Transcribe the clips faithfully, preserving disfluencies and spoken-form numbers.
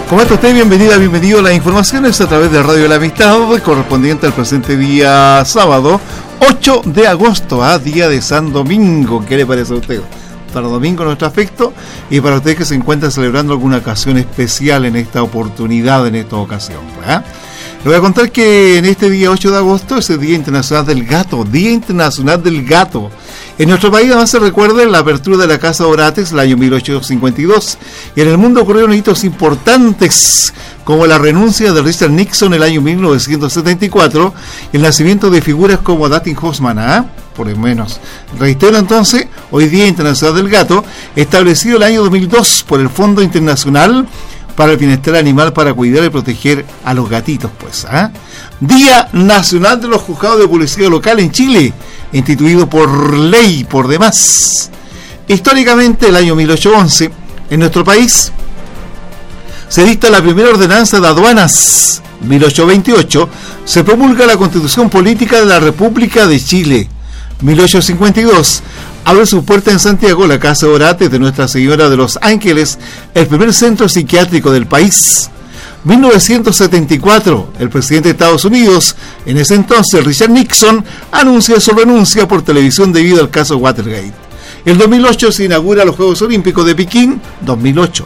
¿Cómo está usted? Bienvenida, bienvenido a las informaciones a través de Radio La Amistad, correspondiente al presente día sábado, ocho de agosto, a día de San Domingo. ¿Qué le parece a usted? Para domingo nuestro afecto, y para usted que se encuentra celebrando alguna ocasión especial en esta oportunidad, en esta ocasión. ¿eh? Le voy a contar que en este día ocho de agosto es el Día Internacional del Gato, Día Internacional del Gato. En nuestro país además se recuerda la apertura de la Casa Orates el año mil ochocientos cincuenta y dos, y en el mundo ocurrieron hitos importantes como la renuncia de Richard Nixon el año mil novecientos setenta y cuatro y el nacimiento de figuras como Dustin Hoffman, ¿eh? por lo menos. Reitero entonces, hoy Día Internacional del Gato, establecido el año dos mil dos por el Fondo Internacional para el Bienestar Animal para cuidar y proteger a los gatitos, pues. ¿eh? Día Nacional de los Juzgados de Policía Local en Chile, instituido por ley por demás. Históricamente, el año mil ochocientos once, en nuestro país, se dicta la primera ordenanza de aduanas. mil ochocientos veintiocho, se promulga la Constitución Política de la República de Chile. mil ochocientos cincuenta y dos, abre su puerta en Santiago la Casa Orates de Nuestra Señora de los Ángeles, el primer centro psiquiátrico del país. mil novecientos setenta y cuatro, el presidente de Estados Unidos, en ese entonces Richard Nixon, anuncia su renuncia por televisión debido al caso Watergate. El dos mil ocho se inaugura los Juegos Olímpicos de Pekín dos mil ocho.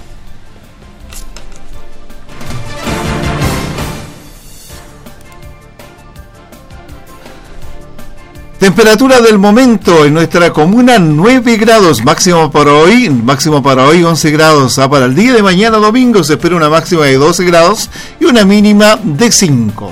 Temperatura del momento en nuestra comuna, nueve grados, máximo para hoy, máximo para hoy once grados. Ah, para el día de mañana domingo se espera una máxima de doce grados y una mínima de cinco.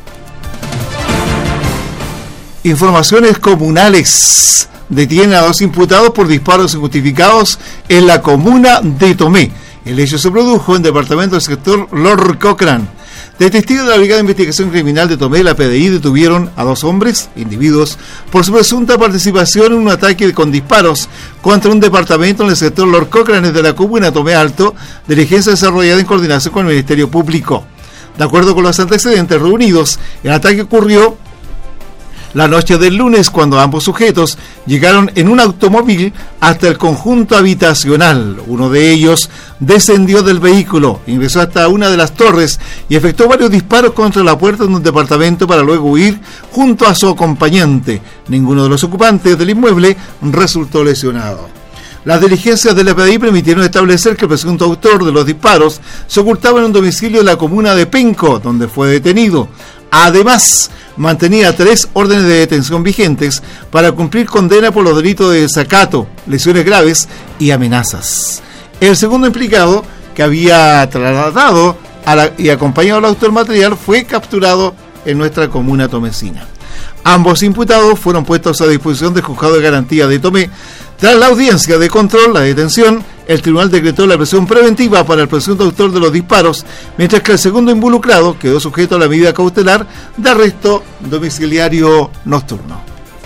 Informaciones comunales. Detienen a dos imputados por disparos injustificados en la comuna de Tomé. El hecho se produjo en el departamento del sector Lord Cochrane. Detectives de la Brigada de Investigación Criminal de Tomé, la P D I, detuvieron a dos hombres, individuos, por su presunta participación en un ataque con disparos contra un departamento en el sector Lord Cochrane de la comuna Tomé Alto, diligencia desarrollada en coordinación con el Ministerio Público. De acuerdo con los antecedentes reunidos, el ataque ocurrió la noche del lunes, cuando ambos sujetos llegaron en un automóvil hasta el conjunto habitacional. Uno de ellos descendió del vehículo, ingresó hasta una de las torres y efectuó varios disparos contra la puerta de un departamento para luego huir junto a su acompañante. Ninguno de los ocupantes del inmueble resultó lesionado. Las diligencias de la P D I permitieron establecer que el presunto autor de los disparos se ocultaba en un domicilio de la comuna de Penco, donde fue detenido. Además, mantenía tres órdenes de detención vigentes para cumplir condena por los delitos de desacato, lesiones graves y amenazas. El segundo implicado, que había trasladado a la, y acompañado al autor material, fue capturado en nuestra comuna tomecina. Ambos imputados fueron puestos a disposición del Juzgado de Garantía de Tomé. Tras la audiencia de control, la detención, el tribunal decretó la prisión preventiva para el presunto autor de los disparos, mientras que el segundo involucrado quedó sujeto a la medida cautelar de arresto domiciliario nocturno.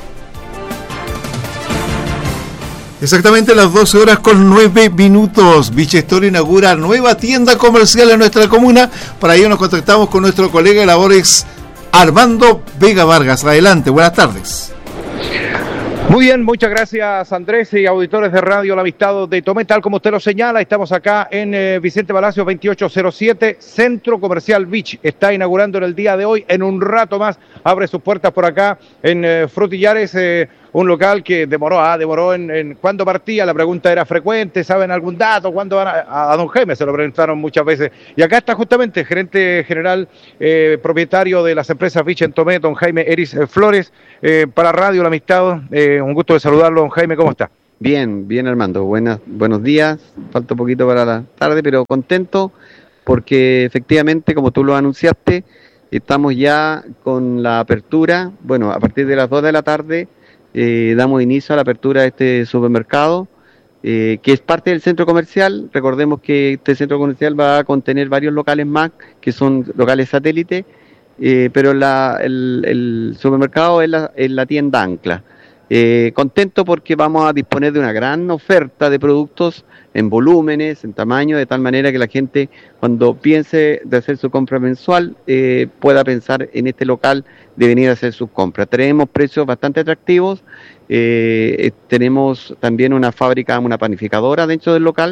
Exactamente a las doce horas con nueve minutos, Beach Store inaugura nueva tienda comercial en nuestra comuna. Para ello nos contactamos con nuestro colega de labores, Armando Vega Vargas. Adelante, buenas tardes. Muy bien, muchas gracias Andrés y auditores de Radio La Amistad de Tomé. Tal como usted lo señala, estamos acá en eh, Vicente Palacios veintiocho cero siete, Centro Comercial Beach. Está inaugurando en el día de hoy, en un rato más, abre sus puertas por acá en eh, Frutillares, eh, un local que demoró, ah, demoró en, en cuándo partía, la pregunta era frecuente, ¿saben algún dato? ¿Cuándo van a, a don Jaime? Se lo preguntaron muchas veces. Y acá está justamente el gerente general, eh, propietario de las empresas Beach en Tomé, don Jaime Eris Flores, eh, para Radio La Amistad. Eh, un gusto de saludarlo, don Jaime, ¿cómo está? Bien, bien Armando, Buenas, buenos días, falta un poquito para la tarde, pero contento porque efectivamente, como tú lo anunciaste, estamos ya con la apertura. Bueno, a partir de las dos de la tarde eh, damos inicio a la apertura de este supermercado, eh, que es parte del centro comercial. Recordemos que este centro comercial va a contener varios locales más, que son locales satélite, eh, pero la, el, el supermercado es la, es la tienda ancla. Eh, contento porque vamos a disponer de una gran oferta de productos en volúmenes, en tamaño, de tal manera que la gente, cuando piense de hacer su compra mensual, eh, pueda pensar en este local de venir a hacer sus compras. Tenemos precios bastante atractivos, eh, tenemos también una fábrica, una panificadora dentro del local,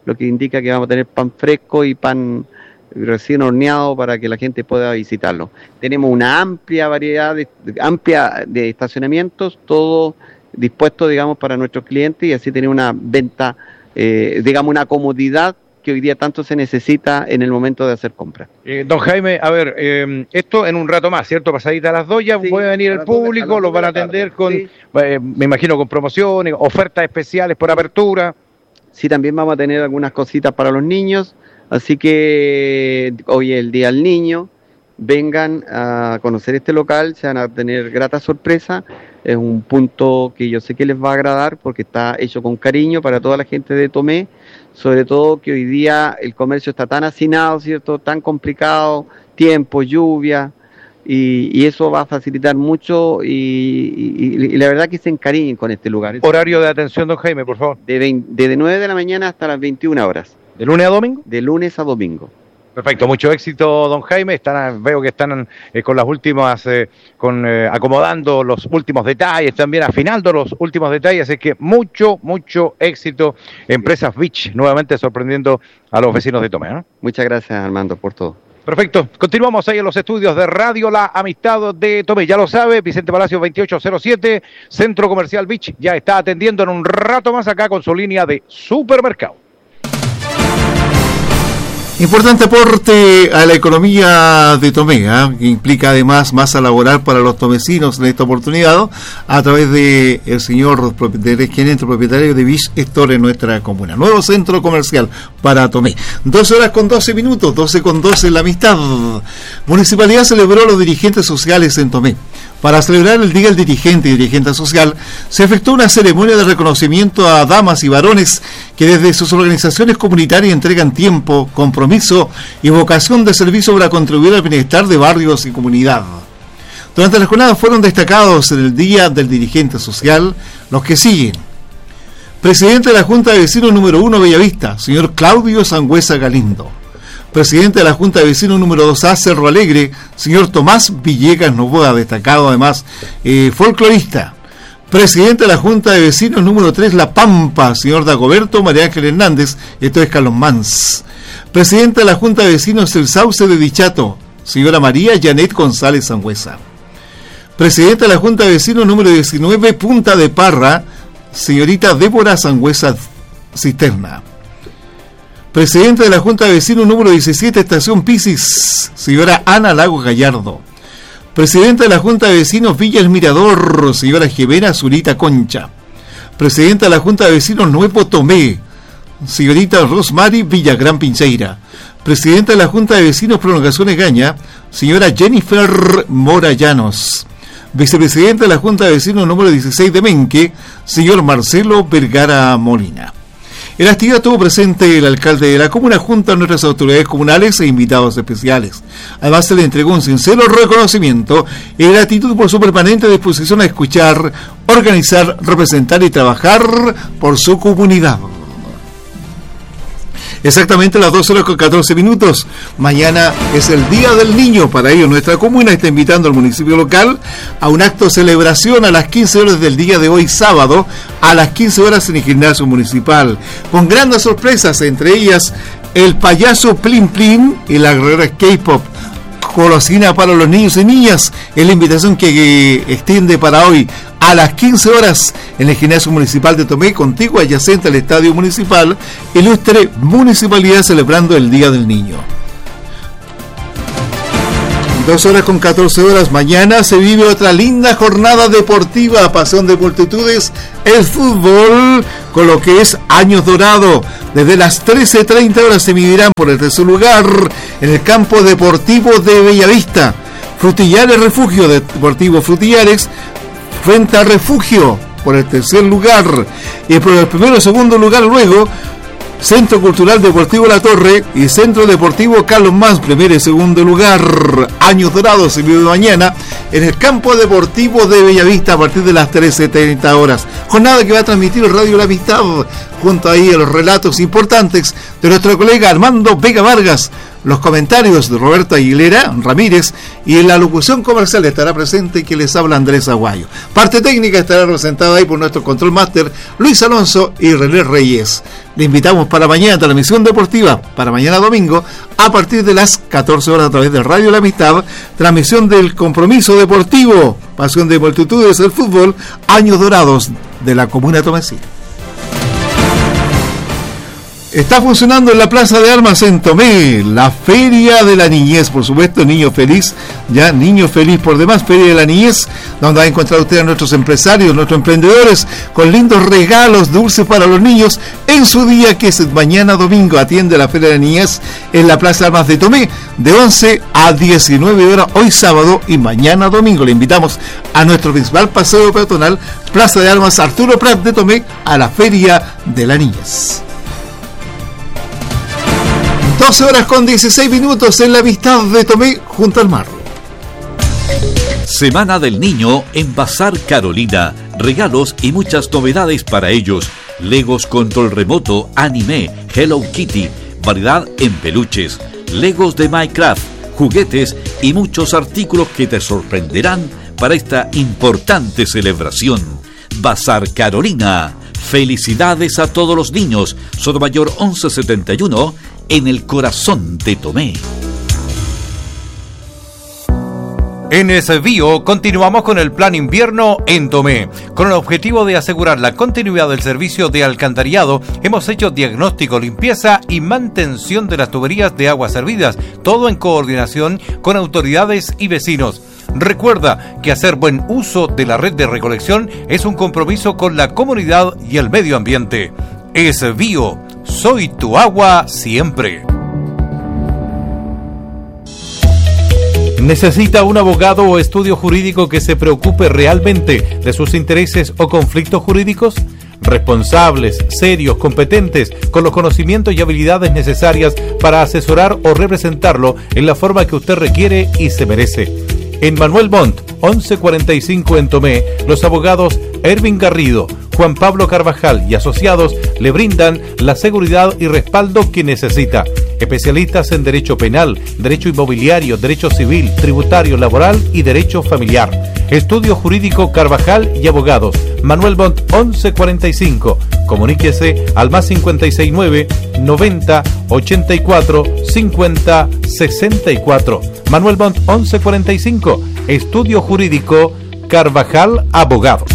lo que indica que vamos a tener pan fresco y pan recién horneado para que la gente pueda visitarlo. Tenemos una amplia variedad de, amplia de estacionamientos, todo dispuesto, digamos, para nuestros clientes, y así tener una venta, eh, digamos, una comodidad que hoy día tanto se necesita en el momento de hacer compras. Eh, don Jaime, a ver, eh, esto en un rato más, ¿cierto? Pasadita a las dos ya sí, puede venir el público, los van a atender con, sí. eh, me imagino, con promociones, ofertas especiales por apertura. Sí, también vamos a tener algunas cositas para los niños, así que hoy es el Día del Niño, vengan a conocer este local, se van a tener grata sorpresa. Es un punto que yo sé que les va a agradar porque está hecho con cariño para toda la gente de Tomé, sobre todo que hoy día el comercio está tan hacinado, ¿cierto? Tan complicado, tiempo, lluvia, y, y eso va a facilitar mucho y, y, y la verdad que se encariñen con este lugar. Horario de atención, don Jaime, por favor. De, veinte, de nueve de la mañana hasta las veintiuna horas. ¿De lunes a domingo? De lunes a domingo. Perfecto, mucho éxito, don Jaime. Están, veo que están eh, con las últimas, eh, con eh, acomodando los últimos detalles, también afinando los últimos detalles, así que mucho, mucho éxito. Empresas Beach, nuevamente sorprendiendo a los vecinos de Tomé, ¿no? Muchas gracias, Armando, por todo. Perfecto, continuamos ahí en los estudios de Radio La Amistad de Tomé, ya lo sabe, Vicente Palacio veintiocho cero siete, Centro Comercial Beach, ya está atendiendo en un rato más acá con su línea de supermercado. Importante aporte a la economía de Tomé, ¿eh? que implica además masa laboral para los tomecinos en esta oportunidad, a través de el señor del gerente propietario de Beach Store en nuestra comuna. Nuevo centro comercial para Tomé. doce horas con doce minutos, doce con doce en La Amistad. Municipalidad celebró a los dirigentes sociales en Tomé. Para celebrar el Día del Dirigente y Dirigente Social, se efectuó una ceremonia de reconocimiento a damas y varones que desde sus organizaciones comunitarias entregan tiempo, compromiso y vocación de servicio para contribuir al bienestar de barrios y comunidad. Durante la jornada fueron destacados en el Día del Dirigente Social los que siguen. Presidente de la Junta de Vecinos número uno Bellavista, señor Claudio Sangüesa Galindo. Presidente de la Junta de Vecinos número dos A, Cerro Alegre, señor Tomás Villegas Novoa, destacado además eh, folclorista. Presidente de la Junta de Vecinos número tres, La Pampa, señor Dagoberto María Ángel Hernández, esto es Carlos Mans. Presidente de la Junta de Vecinos El Sauce de Dichato, señora María Janet González Sangüesa. Presidente de la Junta de Vecinos número diecinueve, Punta de Parra, señorita Débora Sangüesa Cisterna. Presidente de la Junta de Vecinos número diecisiete, Estación Pisis, señora Ana Lago Gallardo. Presidente de la Junta de Vecinos Villa El Mirador, señora Jimena Zurita Concha. Presidenta de la Junta de Vecinos Nuevo Tomé, señorita Rosmary Villagrán Pincheira. Presidenta de la Junta de Vecinos Prolongaciones Gaña, señora Jennifer Mora Llanos. Vicepresidente de la Junta de Vecinos número dieciséis de Menque, señor Marcelo Vergara Molina. En la actividad estuvo presente el alcalde de la comuna junto a nuestras autoridades comunales e invitados especiales. Además se le entregó un sincero reconocimiento y gratitud por su permanente disposición a escuchar, organizar, representar y trabajar por su comunidad. Exactamente las dos horas con catorce minutos. Mañana es el Día del Niño. Para ello, nuestra comuna está invitando al municipio local a un acto de celebración a las quince horas del día de hoy, sábado, a las quince horas en el gimnasio municipal, con grandes sorpresas, entre ellas el payaso Plin Plin y la guerrera K-pop. Golosina para los niños y niñas es la invitación que, que extiende para hoy a las quince horas en el gimnasio municipal de Tomé, contigua adyacente al estadio municipal. Ilustre municipalidad celebrando el Día del Niño. Dos horas con catorce horas. Mañana se vive otra linda jornada deportiva, pasión de multitudes, el fútbol, con lo que es Años Dorado. Desde las trece treinta horas se medirán por el tercer lugar en el campo deportivo de Bellavista. Frutillares Refugio Deportivo Frutillares frente a Refugio por el tercer lugar, y por el primero y segundo lugar luego Centro Cultural Deportivo La Torre y Centro Deportivo Carlos Mans, primer y segundo lugar. Años Dorados se vive mañana en el campo deportivo de Bellavista a partir de las trece treinta horas. Jornada que va a transmitir Radio La Amistad, junto ahí a los relatos importantes de nuestro colega Armando Vega Vargas, los comentarios de Roberto Aguilera Ramírez, y en la locución comercial estará presente que les habla Andrés Aguayo. Parte técnica estará representada ahí por nuestro control master Luis Alonso y René Reyes. Le invitamos para mañana, transmisión deportiva, para mañana domingo, a partir de las catorce horas a través de Radio La Amistad, transmisión del compromiso deportivo, pasión de multitudes del fútbol, años dorados de la comuna de Tomelcito. Está funcionando en la Plaza de Armas en Tomé, la Feria de la Niñez, por supuesto, Niño Feliz, ya Niño Feliz por demás, Feria de la Niñez, donde va a encontrar usted a nuestros empresarios, nuestros emprendedores, con lindos regalos dulces para los niños, en su día que es mañana domingo. Atiende la Feria de la Niñez en la Plaza de Armas de Tomé, de once a diecinueve horas, hoy sábado y mañana domingo. Le invitamos a nuestro principal paseo peatonal, Plaza de Armas Arturo Prat de Tomé, a la Feria de la Niñez. doce horas con dieciséis minutos en la Amistad de Tomé, junto al mar. Semana del Niño en Bazar Carolina. Regalos y muchas novedades para ellos. Legos control remoto, anime, Hello Kitty, variedad en peluches, Legos de Minecraft, juguetes y muchos artículos que te sorprenderán para esta importante celebración. Bazar Carolina. Felicidades a todos los niños. Sotomayor once setenta y uno, en el corazón de Tomé. En Esbío continuamos con el plan invierno en Tomé. Con el objetivo de asegurar la continuidad del servicio de alcantarillado, hemos hecho diagnóstico, limpieza y mantención de las tuberías de aguas servidas, todo en coordinación con autoridades y vecinos. Recuerda que hacer buen uso de la red de recolección es un compromiso con la comunidad y el medio ambiente. Esbío, soy tu agua siempre. ¿Necesita un abogado o estudio jurídico que se preocupe realmente de sus intereses o conflictos jurídicos? Responsables, serios, competentes, con los conocimientos y habilidades necesarias para asesorar o representarlo en la forma que usted requiere y se merece. En Manuel Montt, once cuarenta y cinco en Tomé, los abogados Ervin Garrido, Juan Pablo Carvajal y asociados le brindan la seguridad y respaldo que necesita. Especialistas en derecho penal, derecho inmobiliario, derecho civil, tributario, laboral y derecho familiar. Estudio Jurídico Carvajal y Abogados. Manuel Montt once cuarenta y cinco. Comuníquese al más cincuenta y seis nueve, noventa, ochenta y cuatro, cincuenta, sesenta y cuatro. Manuel Montt once cuarenta y cinco. Estudio Jurídico Carvajal Abogados.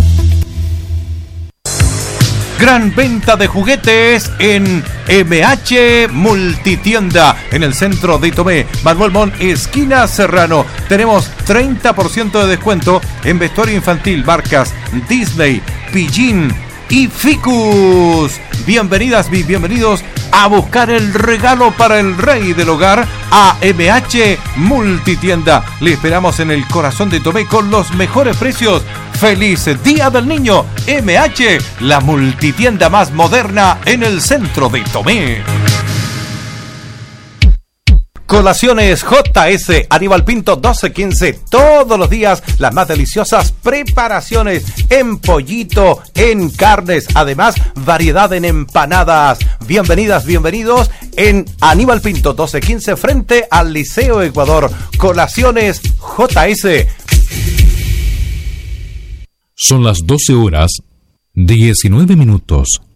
Gran venta de juguetes en M H Multitienda, en el centro de Tomé, Manuel Montt, esquina Serrano. Tenemos treinta por ciento de descuento en vestuario infantil, marcas Disney, Pillín y Ficus. Bienvenidas y bienvenidos a buscar el regalo para el rey del hogar a M H Multitienda. Le esperamos en el corazón de Tomé con los mejores precios. ¡Feliz Día del Niño! M H, la multitienda más moderna en el centro de Tomé. Colaciones J S, Aníbal Pinto doce quince, todos los días las más deliciosas preparaciones en pollito, en carnes, además variedad en empanadas. Bienvenidas, bienvenidos en Aníbal Pinto doce quince frente al Liceo Ecuador. Colaciones J S. Son las doce horas diecinueve minutos.